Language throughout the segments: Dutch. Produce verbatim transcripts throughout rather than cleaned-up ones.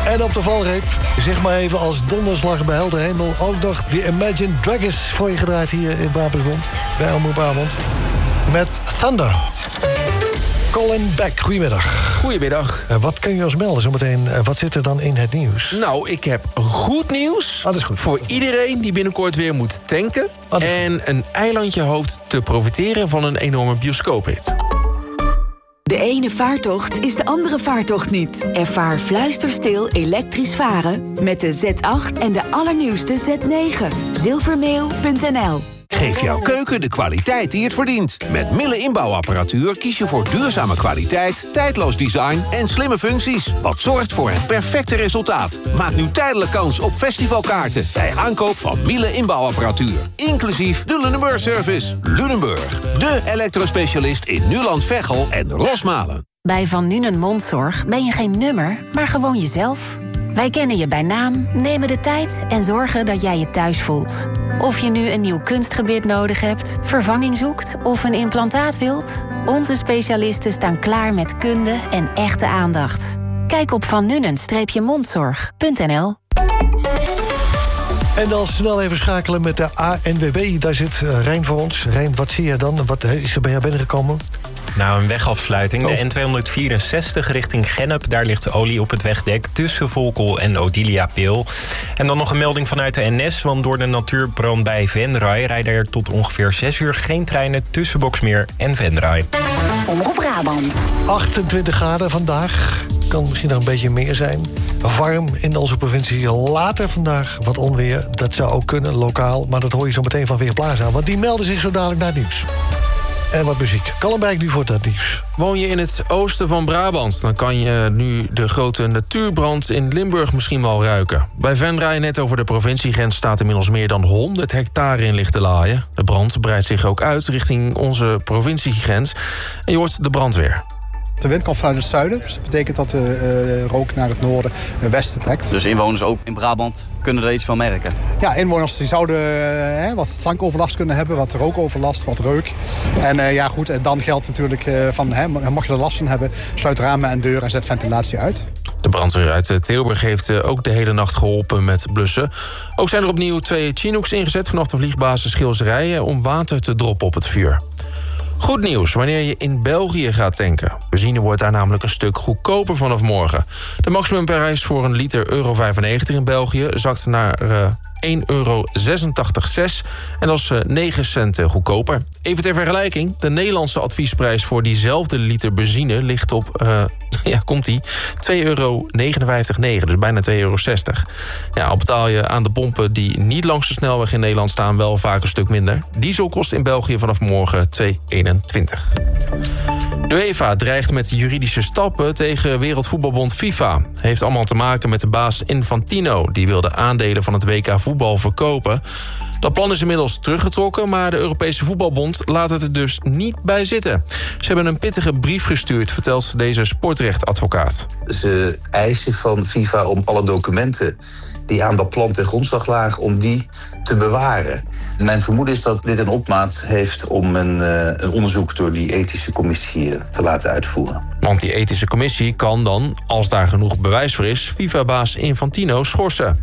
En op de valreep, zeg maar even als donderslag bij helder hemel... ook nog de Imagine Dragons voor je gedraaid hier in Wapensmond. Bij Omroep Brabant. Met Thunder. Colin Beck, goedemiddag. Goedemiddag. Uh, wat kun je ons melden zometeen? Uh, wat zit er dan in het nieuws? Nou, ik heb goed nieuws. Ah, dat is goed. Voor iedereen die binnenkort weer moet tanken... Ah, en een eilandje hoopt te profiteren van een enorme bioscoophit. De ene vaartocht is de andere vaartocht niet. Ervaar fluisterstil elektrisch varen met de Z acht en de allernieuwste Z negen. zilvermeeuw punt n l. Geef jouw keuken de kwaliteit die het verdient. Met Mille inbouwapparatuur kies je voor duurzame kwaliteit, tijdloos design en slimme functies. Wat zorgt voor het perfecte resultaat. Maak nu tijdelijk kans op festivalkaarten bij aankoop van Mille inbouwapparatuur. Inclusief de Lunenburg-service. Lunenburg, de elektrospecialist in Nuland-Veghel en Rosmalen. Bij Van Nuenen Mondzorg ben je geen nummer, maar gewoon jezelf. Wij kennen je bij naam, nemen de tijd en zorgen dat jij je thuis voelt. Of je nu een nieuw kunstgebit nodig hebt, vervanging zoekt of een implantaat wilt... onze specialisten staan klaar met kunde en echte aandacht. Kijk op van nuenen mondzorg punt n l. En dan snel even schakelen met de A N W B. Daar zit uh, Rijn voor ons. Rijn, wat zie je dan? Wat is er bij jou binnengekomen? Nou, een wegafsluiting. Oh. De N tweehonderdvierenzestig richting Gennep. Daar ligt olie op het wegdek tussen Volkel en Odilia-Pil. En dan nog een melding vanuit de N S. Want door de natuurbrand bij Venray rijden er tot ongeveer zes uur geen treinen tussen Boxmeer en Venray. Omroep Brabant. achtentwintig graden vandaag. Kan misschien nog een beetje meer zijn. Warm in onze provincie. Later vandaag wat onweer. Dat zou ook kunnen, lokaal. Maar dat hoor je zo meteen van Weerplaza. Want die melden zich zo dadelijk naar het nieuws. En wat muziek. Kallenbeek nu voor dat nieuws. Woon je in het oosten van Brabant... dan kan je nu de grote natuurbrand in Limburg misschien wel ruiken. Bij Venray, net over de provinciegrens... staat inmiddels meer dan honderd hectare in lichte laaien. De brand breidt zich ook uit richting onze provinciegrens. En je hoort de brandweer. De wind komt vanuit het zuiden, dus dat betekent dat de uh, rook naar het noorden en westen trekt. Dus inwoners ook in Brabant kunnen er iets van merken? Ja, inwoners die zouden uh, wat stankoverlast kunnen hebben, wat rookoverlast, wat reuk. En uh, ja goed, en dan geldt natuurlijk uh, van, hè, mocht je er last van hebben, sluit ramen en deuren en zet ventilatie uit. De brandweer uit Tilburg heeft ook de hele nacht geholpen met blussen. Ook zijn er opnieuw twee Chinooks ingezet vanaf de vliegbasis Schilserijen om water te droppen op het vuur. Goed nieuws wanneer je in België gaat tanken. Benzine wordt daar namelijk een stuk goedkoper vanaf morgen. De maximumprijs voor een liter euro vijfennegentig in België zakt naar uh, één euro zesentachtig komma zes. En dat is uh, negen cent uh, goedkoper. Even ter vergelijking, de Nederlandse adviesprijs voor diezelfde liter benzine ligt op, uh, ja, komt-ie, twee euro negenenvijftig komma negen, dus bijna twee euro zestig. Ja, al betaal je aan de pompen die niet langs de snelweg in Nederland staan wel vaak een stuk minder. Diesel kost in België vanaf morgen twee euro eenentwintig. De UEFA dreigt met juridische stappen tegen Wereldvoetbalbond FIFA. Heeft allemaal te maken met de baas Infantino. Die wil de aandelen van het W K voetbal verkopen. Dat plan is inmiddels teruggetrokken, maar de Europese Voetbalbond laat het er dus niet bij zitten. Ze hebben een pittige brief gestuurd, vertelt deze sportrechtadvocaat. Ze eisen van FIFA om alle documenten die aan dat plan ten grondslag lagen, om die te bewaren. Mijn vermoeden is dat dit een opmaat heeft om een, uh, een onderzoek door die ethische commissie uh, te laten uitvoeren. Want die ethische commissie kan dan, als daar genoeg bewijs voor is, FIFA-baas Infantino schorsen.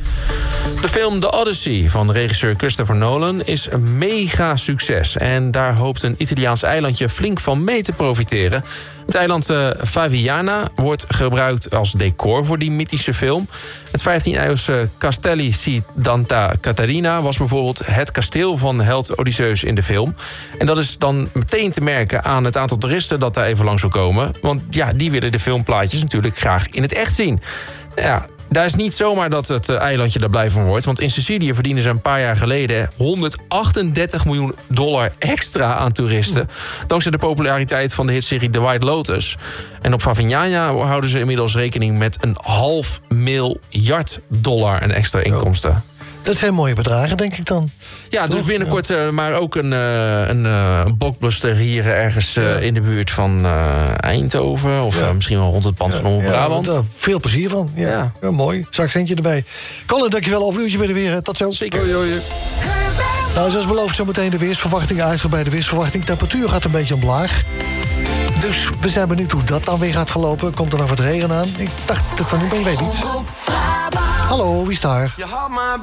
De film The Odyssey van regisseur Christopher Nolan is een mega succes. En daar hoopt een Italiaans eilandje flink van mee te profiteren. Het eiland uh, Favignana wordt gebruikt als decor voor die mythische film. Het vijftiende-eeuwse Castelli si Santa Caterina was bijvoorbeeld het kasteel van held Odysseus in de film. En dat is dan meteen te merken aan het aantal toeristen dat daar even langs wil komen. Want ja, die willen de filmplaatjes natuurlijk graag in het echt zien. Ja, daar is niet zomaar dat het eilandje daar blij van wordt. Want in Sicilië verdienen ze een paar jaar geleden honderdachtendertig miljoen dollar extra aan toeristen. Dankzij de populariteit van de hitserie The White Lotus. En op Favignana houden ze inmiddels rekening met een half miljard dollar aan extra inkomsten. Dat zijn mooie bedragen, denk ik dan. Ja, dus binnenkort uh, maar ook een, uh, een uh, blockbuster hier ergens uh, ja. in de buurt van uh, Eindhoven. Of ja. uh, misschien wel rond het pand ja. van Omroep Brabant. Ja, veel plezier van. Ja, ja. ja mooi. Zakcentje erbij. Colin, dankjewel. Over een uurtje ben je weer. Tot zo. Zeker. Hoi, hoi. Nou, zoals beloofd zometeen de weersverwachting. Uitgebreide weersverwachting. Temperatuur gaat een beetje omlaag. Dus we zijn benieuwd hoe dat dan weer gaat verlopen. Komt er nog wat regen aan? Ik dacht het van nu, maar je weet niet. Hallo, wie is daar?